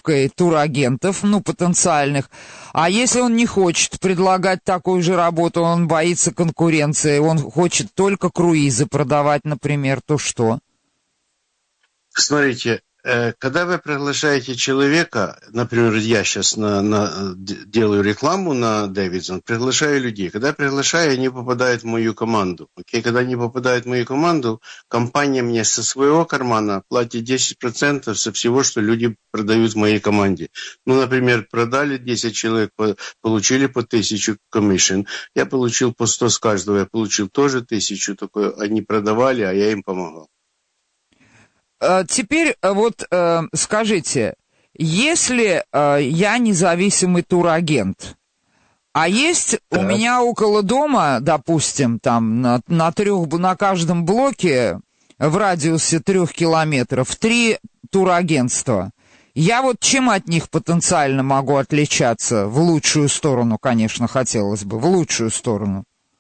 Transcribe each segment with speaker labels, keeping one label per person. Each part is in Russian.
Speaker 1: группкой турагентов, потенциальных. А если он не хочет предлагать такую же работу, он боится конкуренции, он хочет только круизы продавать, например, то что?
Speaker 2: Смотрите, когда вы приглашаете человека, например, я сейчас делаю рекламу на Davidson, приглашаю людей. Когда приглашаю, они попадают в мою команду. Окей? Когда они попадают в мою команду, компания мне со своего кармана платит 10% со всего, что люди продают в моей команде. Например, продали 10 человек, получили по 1000 комиссион. Я получил по 100 с каждого, я получил тоже 1000. Такое. Они продавали, а я им помогал.
Speaker 1: Теперь скажите, если я независимый турагент, а есть у меня около дома, допустим, там на каждом блоке в радиусе 3 километров 3 турагентства, я чем от них потенциально могу отличаться? В лучшую сторону, конечно, хотелось бы, в лучшую сторону.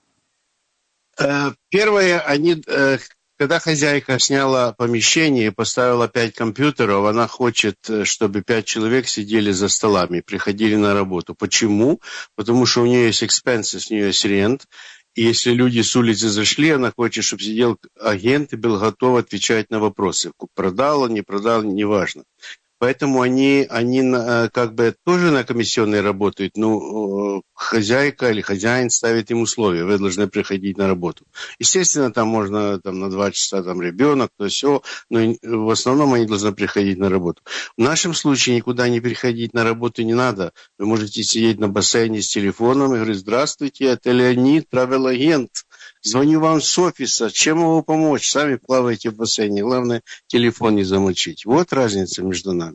Speaker 2: Первое, когда хозяйка сняла помещение и поставила 5 компьютеров, она хочет, чтобы 5 человек сидели за столами, приходили на работу. Почему? Потому что у нее есть expenses, у нее есть рент. И если люди с улицы зашли, она хочет, чтобы сидел агент и был готов отвечать на вопросы. Продал, не продал, неважно. Поэтому они как бы тоже на комиссионной работают, хозяйка или хозяин ставит им условия, вы должны приходить на работу. Естественно, там можно на 2 часа ребенок, то все, но в основном они должны приходить на работу. В нашем случае никуда не приходить на работу не надо. Вы можете сидеть на бассейне с телефоном и говорить: здравствуйте, это Леонид, travel-агент. Звоню вам с офиса, чем могу помочь? Сами плаваете в бассейне, главное телефон не замочить. Вот разница между нами.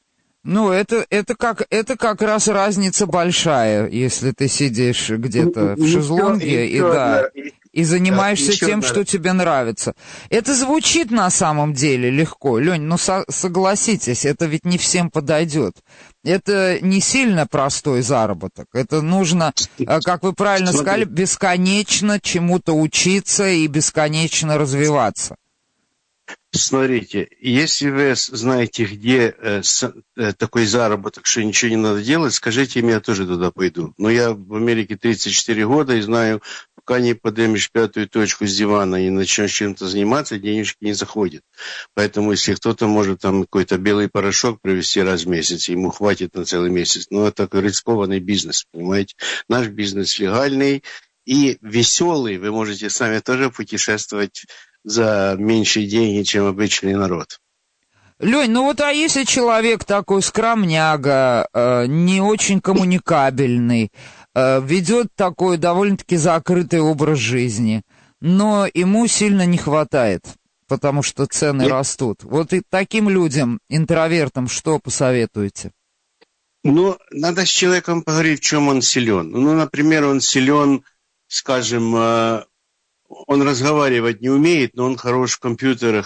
Speaker 1: Это как раз разница большая, если ты сидишь где-то в шезлонге и занимаешься тем, что тебе нравится. Это звучит на самом деле легко. Лень, согласитесь, это ведь не всем подойдет. Это не сильно простой заработок. Это нужно, как вы правильно сказали, бесконечно чему-то учиться и бесконечно развиваться.
Speaker 2: Смотрите, если вы знаете, где такой заработок, что ничего не надо делать, скажите мне, я тоже туда пойду. Но я в Америке 34 года и знаю, пока не поднимешь 5-ю точку с дивана и начнешь чем-то заниматься, денежки не заходят. Поэтому если кто-то может какой-то белый порошок привезти раз в месяц, ему хватит на целый месяц. Но это рискованный бизнес, понимаете? Наш бизнес легальный и веселый. Вы можете сами тоже путешествовать за меньшие деньги, чем обычный народ.
Speaker 1: Лень, а если человек такой скромняга, не очень коммуникабельный, ведет такой довольно-таки закрытый образ жизни, но ему сильно не хватает, потому что цены растут. И таким людям, интровертам, что посоветуете?
Speaker 2: Надо с человеком поговорить, в чем он силен. Например, он силен, скажем, он разговаривать не умеет, но он хорош в компьютерах,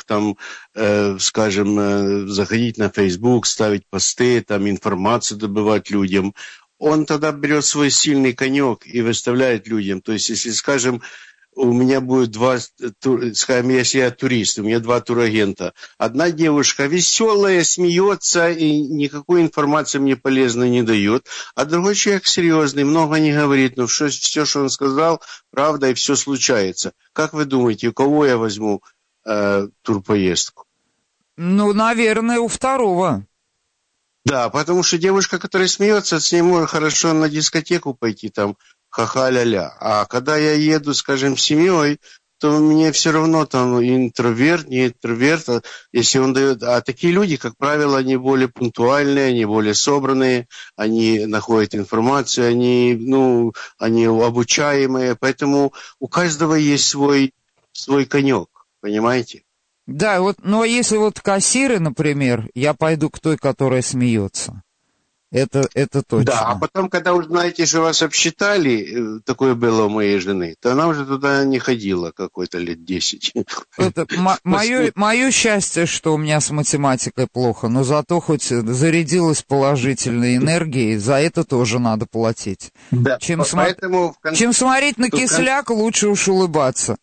Speaker 2: заходить на Facebook, ставить посты, информацию добывать людям. Он тогда берет свой сильный конек и выставляет людям. То есть, если, скажем, у меня будет если я турист, у меня 2 турагента. Одна девушка веселая, смеется и никакой информации мне полезной не дает. А другой человек серьезный, много не говорит, но все, что он сказал, правда, и все случается. Как вы думаете, у кого я возьму турпоездку?
Speaker 1: Наверное, у второго.
Speaker 2: Да, потому что девушка, которая смеется, с ней можно хорошо на дискотеку пойти, ха-ха-ля-ля. А когда я еду, скажем, с семьей, то мне все равно интроверт, не интроверт, если он дает. А такие люди, как правило, они более пунктуальные, они более собранные, они находят информацию, они обучаемые, поэтому у каждого есть свой конек, понимаете?
Speaker 1: Да, если кассиры, например, я пойду к той, которая смеется. Это точно.
Speaker 2: Да, а потом, когда узнаете, что вас обсчитали, такое было у моей жены, то она уже туда не ходила какой-то лет 10.
Speaker 1: Мое счастье, что у меня с математикой плохо, но зато хоть зарядилась положительной энергией, за это тоже надо платить.
Speaker 2: Да,
Speaker 1: чем смотреть на кисляк, лучше уж улыбаться.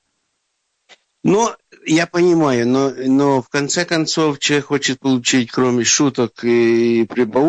Speaker 2: Я понимаю, но в конце концов человек хочет получить, кроме шуток и прибауток,